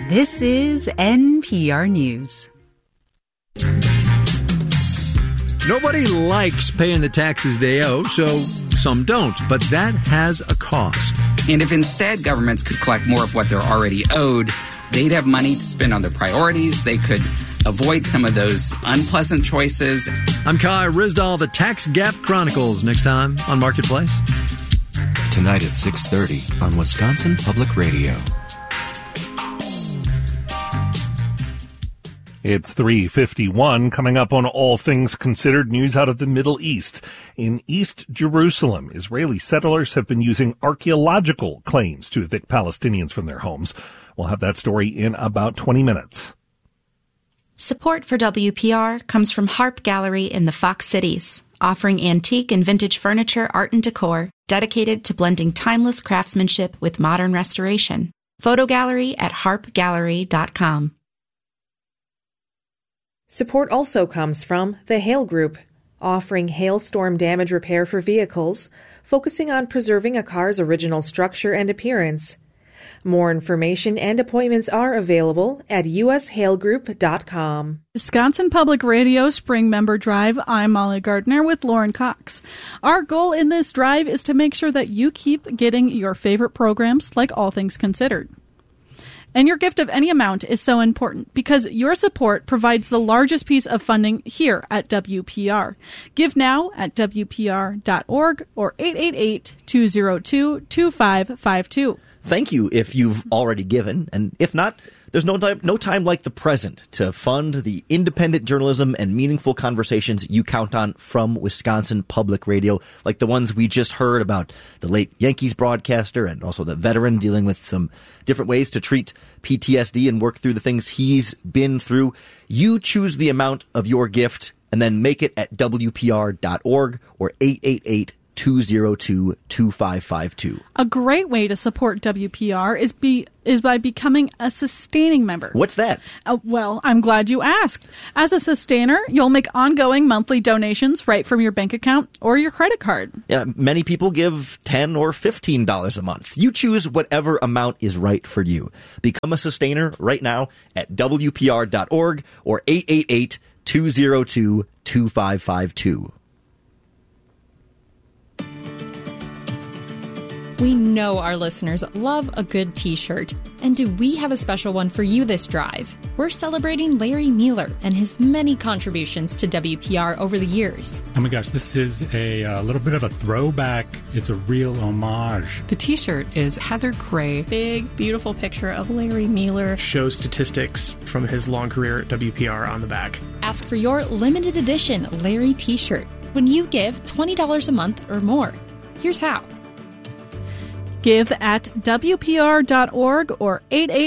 This is NPR News. Nobody likes paying the taxes they owe, so some don't. But that has a cost. And if instead governments could collect more of what they're already owed, they'd have money to spend on their priorities. They could avoid some of those unpleasant choices. I'm Kai Rizdal, the Tax Gap Chronicles, next time on Marketplace. Tonight at 6:30 on Wisconsin Public Radio. It's 3:51, coming up on All Things Considered, news out of the Middle East. In East Jerusalem, Israeli settlers have been using archaeological claims to evict Palestinians from their homes. We'll have that story in about 20 minutes. Support for WPR comes from Harp Gallery in the Fox Cities, offering antique and vintage furniture, art, and decor dedicated to blending timeless craftsmanship with modern restoration. Photo gallery at harpgallery.com. Support also comes from the Hail Group, offering hailstorm damage repair for vehicles, focusing on preserving a car's original structure and appearance. More information and appointments are available at ushailgroup.com. Wisconsin Public Radio Spring Member Drive. I'm Molly Gardner with Lauren Cox. Our goal in this drive is to make sure that you keep getting your favorite programs like All Things Considered. And your gift of any amount is so important because your support provides the largest piece of funding here at WPR. Give now at WPR.org or 888-202-2552. Thank you if you've already given, and if not, there's no time like the present to fund the independent journalism and meaningful conversations you count on from Wisconsin Public Radio, like the ones we just heard about the late Yankees broadcaster and also the veteran dealing with some different ways to treat PTSD and work through the things he's been through. You choose the amount of your gift and then make it at WPR.org or 888-202-2552. A great way to support WPR is by becoming a sustaining member. What's that? Well, I'm glad you asked. As a sustainer, you'll make ongoing monthly donations right from your bank account or your credit card. Yeah, many people give $10 or $15 a month. You choose whatever amount is right for you. Become a sustainer right now at WPR.org or 888-202-2552. We know our listeners love a good t-shirt. And do we have a special one for you this drive? We're celebrating Larry Mueller and his many contributions to WPR over the years. Oh my gosh, this is a little bit of a throwback. It's a real homage. The t-shirt is Heather Gray. Big, beautiful picture of Larry Mueller. Shows statistics from his long career at WPR on the back. Ask for your limited edition Larry t-shirt when you give $20 a month or more. Here's how. Give at WPR.org or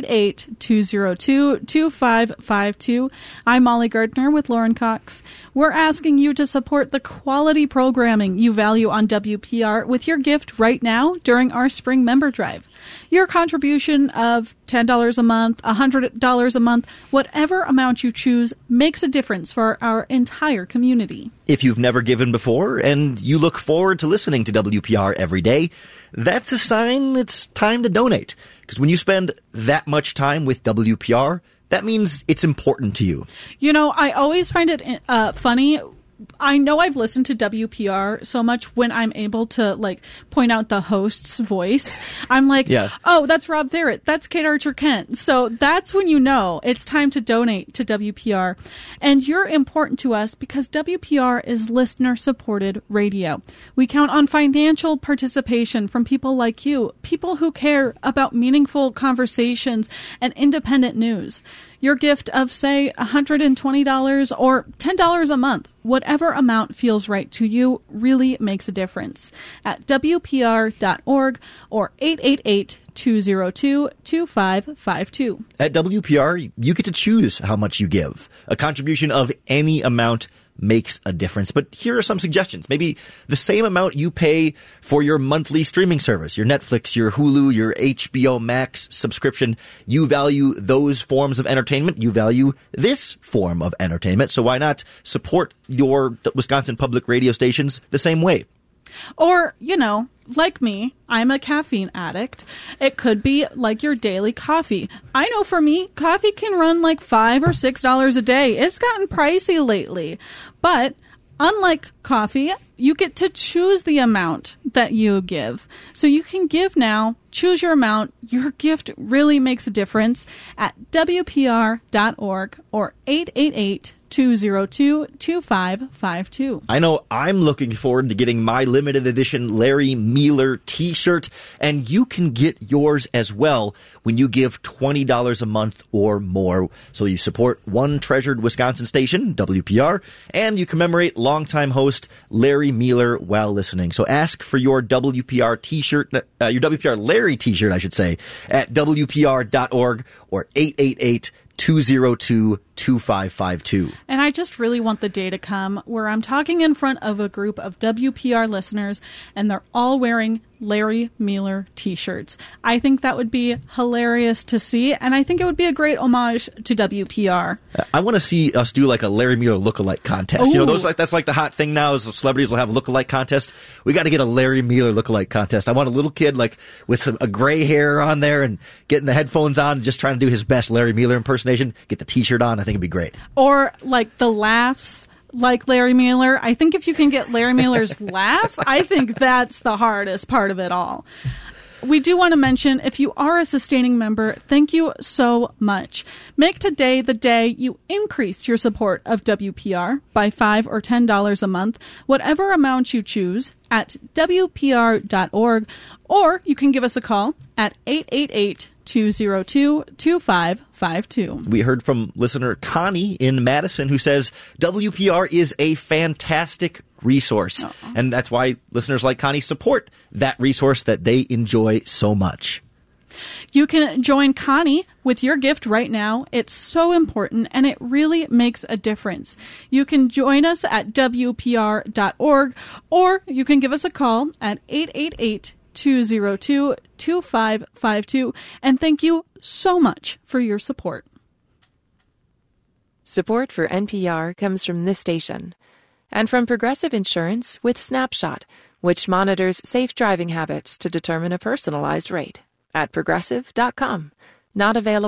888-202-2552. I'm Molly Gardner with Lauren Cox. We're asking you to support the quality programming you value on WPR with your gift right now during our spring member drive. Your contribution of $10 a month, $100 a month, whatever amount you choose makes a difference for our entire community. If you've never given before and you look forward to listening to WPR every day, that's a sign it's time to donate. Because when you spend that much time with WPR, that means it's important to you. You know, I always find it funny. I know I've listened to WPR so much when I'm able to, like, point out the host's voice. I'm like, Oh, that's Rob Ferrett. That's Kate Archer Kent. So that's when you know it's time to donate to WPR. And you're important to us because WPR is listener-supported radio. We count on financial participation from people like you, people who care about meaningful conversations and independent news. Your gift of, say, $120 or $10 a month, whatever amount feels right to you, really makes a difference. At WPR.org or 888-202-2552. At WPR, you get to choose how much you give. A contribution of any amount makes a difference. But here are some suggestions. Maybe the same amount you pay for your monthly streaming service, your Netflix, your Hulu, your HBO Max subscription. You value those forms of entertainment. You value this form of entertainment. So why not support your Wisconsin public radio stations the same way? Or, like me, I'm a caffeine addict. It could be like your daily coffee. I know for me, coffee can run like $5 or $6 a day. It's gotten pricey lately. But unlike coffee, you get to choose the amount that you give. So you can give now, choose your amount. Your gift really makes a difference at WPR.org or 888-202-2552. I know I'm looking forward to getting my limited edition Larry Mealer t-shirt, and you can get yours as well when you give $20 a month or more. So you support one treasured Wisconsin station, WPR, and you commemorate longtime host Larry Mealer while listening. So ask for your WPR t-shirt, your WPR Larry t-shirt, I should say, at WPR.org or 888-202-2552. And I just really want the day to come where I'm talking in front of a group of WPR listeners and they're all wearing Larry Mealer t-shirts. I think that would be hilarious to see, and I think it would be a great homage to WPR. I want to see us do like a Larry Mealer lookalike contest. Ooh. That's like the hot thing now is celebrities will have a lookalike contest. We got to get a Larry Mealer lookalike contest. I want a little kid like with a gray hair on there and getting the headphones on and just trying to do his best Larry Mealer impersonation, get the t-shirt on. I think it'd be great. Or like the laughs like Larry Mealer. I think if you can get Larry Mealer's laugh, I think that's the hardest part of it all. We do want to mention, if you are a sustaining member, thank you so much. Make today the day you increase your support of WPR by $5 or $10 a month, whatever amount you choose, at WPR.org, or you can give us a call at 888-202-2552. We heard from listener Connie in Madison who says WPR is a fantastic resource. Uh-oh. And that's why listeners like Connie support that resource that they enjoy so much. You can join Connie with your gift right now. It's so important, and it really makes a difference. You can join us at WPR.org, or you can give us a call at 888-202-2552. And thank you so much for your support. Support for NPR comes from this station and from Progressive Insurance with Snapshot, which monitors safe driving habits to determine a personalized rate at Progressive.com. Not available